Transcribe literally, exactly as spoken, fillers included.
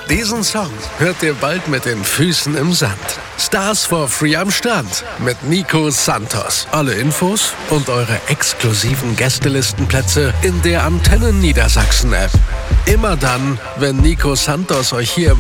Diesen Song hört ihr bald mit den Füßen im Sand. Stars for Free am Start mit Nico Santos. Alle Infos und eure exklusiven Gästelistenplätze in der Antennen Niedersachsen App. Immer dann, wenn Nico Santos euch hier im